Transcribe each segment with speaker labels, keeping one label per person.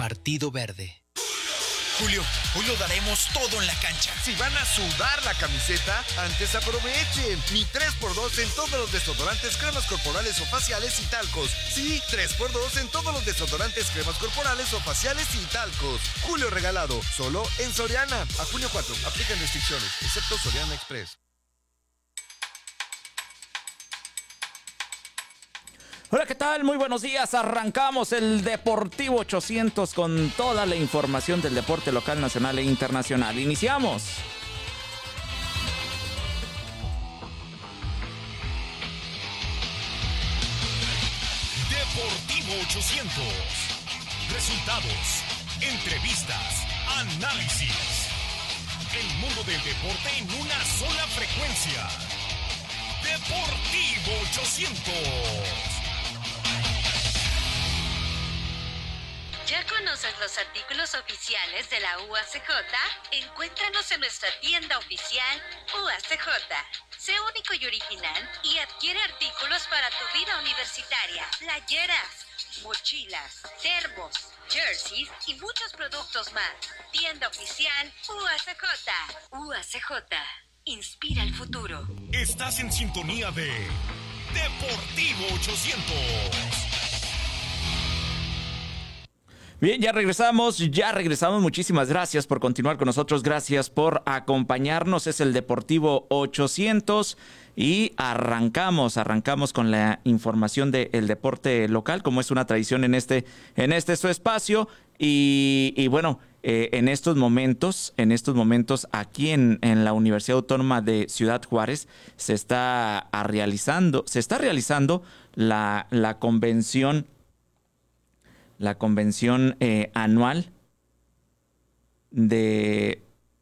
Speaker 1: Partido Verde.
Speaker 2: Julio, hoy lo daremos todo en la cancha.
Speaker 3: Si van a sudar la camiseta, antes aprovechen. Mi 3x2 en todos los desodorantes, cremas corporales o faciales y talcos. Sí, 3x2 en todos los desodorantes, cremas corporales o faciales y talcos. Julio regalado, solo en Soriana. A junio 4, aplican restricciones, excepto Soriana Express.
Speaker 4: Hola, ¿qué tal? Muy buenos días. Arrancamos el Deportivo 800 con toda la información del deporte local, nacional e internacional. Iniciamos.
Speaker 5: Deportivo 800. Resultados, entrevistas, análisis. El mundo del deporte en una sola frecuencia. Deportivo 800.
Speaker 6: ¿Ya conoces los artículos oficiales de la UACJ? Encuéntranos en nuestra tienda oficial UACJ. Sé único y original y adquiere artículos para tu vida universitaria. Playeras, mochilas, termos, jerseys y muchos productos más. Tienda oficial UACJ. UACJ. Inspira el futuro.
Speaker 5: Estás en sintonía de Deportivo 800.
Speaker 4: Bien, ya regresamos. Muchísimas gracias por continuar con nosotros. Gracias por acompañarnos. Es el Deportivo 800 y arrancamos con la información del deporte local, como es una tradición en este su espacio. Y bueno, en estos momentos aquí en la Universidad Autónoma de Ciudad Juárez se está realizando la convención anual de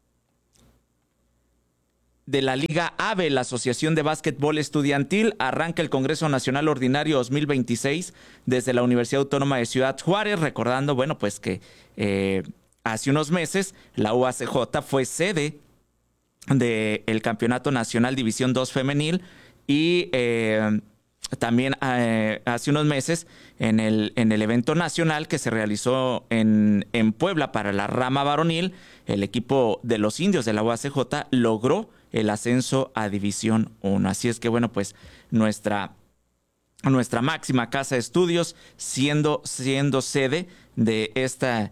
Speaker 4: la Liga AVE, la Asociación de Básquetbol Estudiantil. Arranca el Congreso Nacional Ordinario 2026 desde la Universidad Autónoma de Ciudad Juárez, recordando, bueno, pues que hace unos meses la UACJ fue sede del Campeonato Nacional División 2 Femenil y también hace unos meses en el evento nacional que se realizó en Puebla para la rama varonil, el equipo de los indios de la UACJ logró el ascenso a División 1. Así es que bueno, pues nuestra máxima casa de estudios siendo sede de esta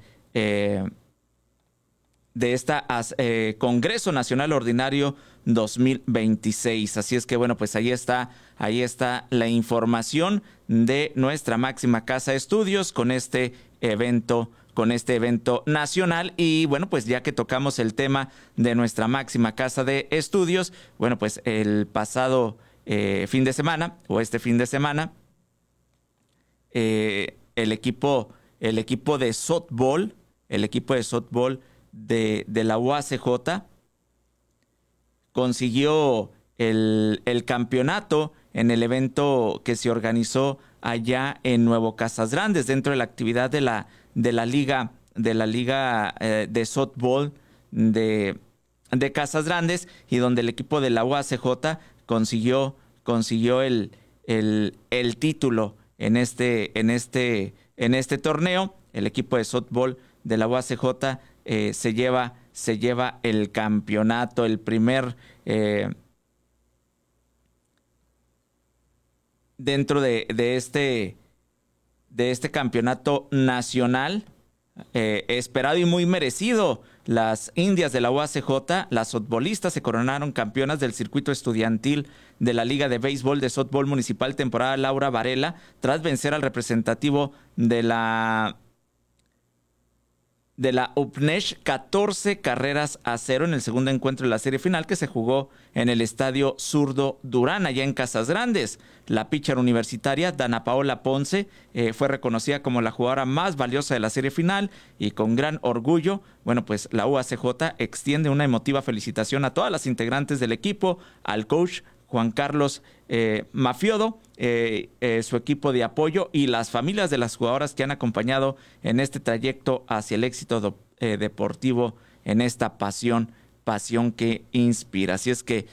Speaker 4: Congreso Nacional Ordinario 2026. Así es que bueno, pues ahí está la información de nuestra máxima casa de estudios con este evento nacional. Y bueno, pues ya que tocamos el tema de nuestra máxima casa de estudios, bueno, pues el pasado fin de semana el equipo de softball de la UACJ consiguió el campeonato en el evento que se organizó allá en Nuevo Casas Grandes, dentro de la actividad de la liga de softball de Casas Grandes, y donde el equipo de la UACJ consiguió el título en este torneo. El equipo de softball de la UACJ se lleva el campeonato, el primer dentro de este campeonato nacional, esperado y muy merecido. Las indias de la UACJ, las softbolistas, se coronaron campeonas del circuito estudiantil de la Liga de Béisbol de Softball Municipal temporada Laura Varela, tras vencer al representativo de la UPNESH 14 carreras a 0 en el segundo encuentro de la serie final, que se jugó en el Estadio Zurdo Durán, allá en Casas Grandes. La pitcher universitaria Dana Paola Ponce fue reconocida como la jugadora más valiosa de la serie final, y con gran orgullo, bueno, pues la UACJ extiende una emotiva felicitación a todas las integrantes del equipo, al coach Juan Carlos Mafiodo, su equipo de apoyo y las familias de las jugadoras que han acompañado en este trayecto hacia el éxito deportivo, en esta pasión que inspira. Así es que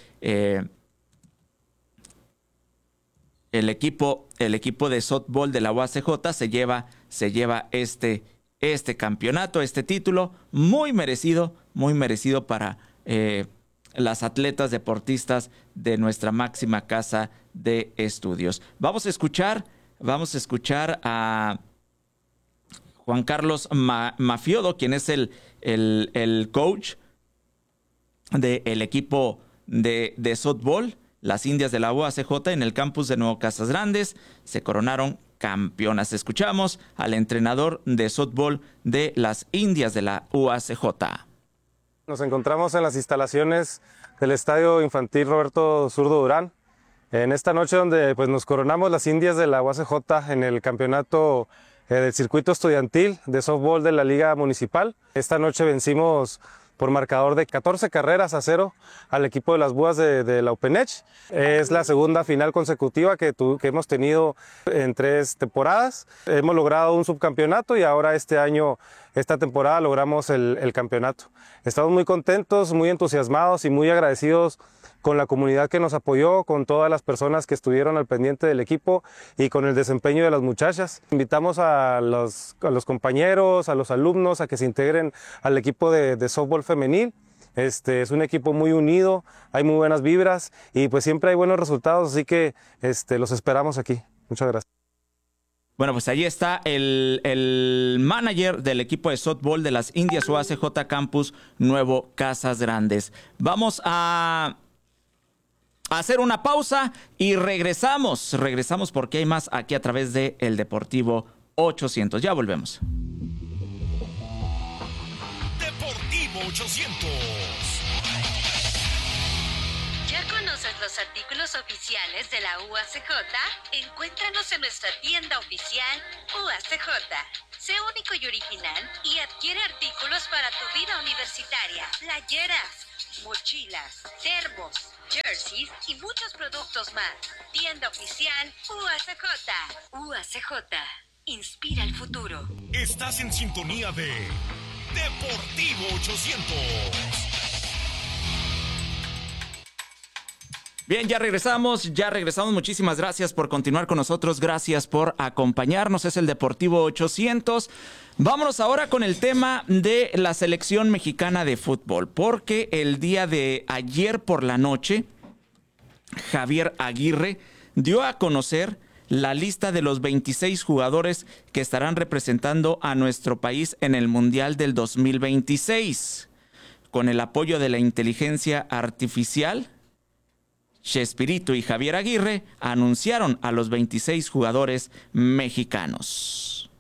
Speaker 4: el equipo de softball de la UACJ se lleva este campeonato, este título, muy merecido para las atletas deportistas de nuestra máxima casa de estudios. Vamos a escuchar a Juan Carlos Mafiodo, quien es el coach del equipo de softball, las Indias de la UACJ, en el campus de Nuevo Casas Grandes. Se coronaron campeonas. Escuchamos al entrenador de softball de las Indias de la UACJ.
Speaker 1: Nos encontramos en las instalaciones del Estadio Infantil Roberto Zurdo Durán, en esta noche donde pues, nos coronamos las Indias de la UACJ en el campeonato del circuito estudiantil de softball de la Liga Municipal. Esta noche vencimos por marcador de 14-0 al equipo de las Búas de la UPENECH. Es la segunda final consecutiva que hemos tenido en 3 temporadas. Hemos logrado un subcampeonato y ahora esta temporada logramos el campeonato. Estamos muy contentos, muy entusiasmados y muy agradecidos con la comunidad que nos apoyó, con todas las personas que estuvieron al pendiente del equipo y con el desempeño de las muchachas. Invitamos a los compañeros, a los alumnos a que se integren al equipo de softball femenil. Es un equipo muy unido, hay muy buenas vibras y pues siempre hay buenos resultados, así que los esperamos aquí. Muchas gracias.
Speaker 4: Bueno, pues ahí está el manager del equipo de softball de las Indias UACJ Campus Nuevo Casas Grandes. Vamos a hacer una pausa y regresamos porque hay más aquí a través de El Deportivo 800. Ya volvemos.
Speaker 5: Deportivo 800.
Speaker 6: ¿Ya conoces los artículos oficiales de la UACJ? Encuéntranos en nuestra tienda oficial UACJ. Sé único y original y adquiere artículos para tu vida universitaria. Playeras, mochilas, termos, jerseys y muchos productos más. Tienda oficial UACJ. UACJ. Inspira el futuro.
Speaker 5: Estás en sintonía de Deportivo 800.
Speaker 4: Bien, ya regresamos. Muchísimas gracias por continuar con nosotros. Gracias por acompañarnos. Es el Deportivo 800. Vámonos ahora con el tema de la selección mexicana de fútbol, porque el día de ayer por la noche, Javier Aguirre dio a conocer la lista de los 26 jugadores que estarán representando a nuestro país en el Mundial del 2026. Con el apoyo de la inteligencia artificial, Chespirito y Javier Aguirre anunciaron a los 26 jugadores mexicanos.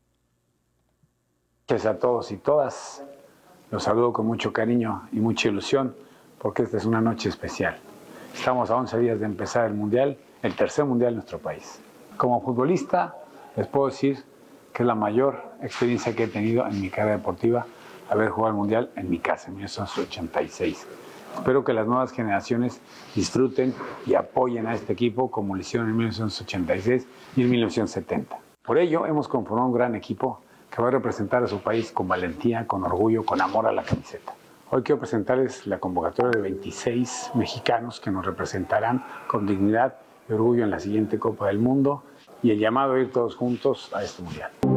Speaker 7: Gracias a todos y todas. Los saludo con mucho cariño y mucha ilusión porque esta es una noche especial. Estamos a 11 días de empezar el Mundial, el tercer Mundial de nuestro país. Como futbolista les puedo decir que es la mayor experiencia que he tenido en mi carrera deportiva haber jugado el Mundial en mi casa, en 1986. Espero que las nuevas generaciones disfruten y apoyen a este equipo como lo hicieron en 1986 y en 1970. Por ello, hemos conformado un gran equipo que va a representar a su país con valentía, con orgullo, con amor a la camiseta. Hoy quiero presentarles la convocatoria de 26 mexicanos que nos representarán con dignidad y orgullo en la siguiente Copa del Mundo y el llamado a ir todos juntos a este Mundial.